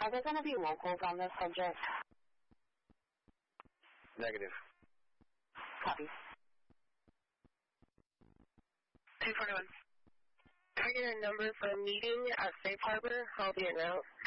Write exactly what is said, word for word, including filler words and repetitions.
Are there going to be locals on this subject? Negative. Copy. two forty-one. Can I get a number for a meeting at Safe Harbor? I'll be en route.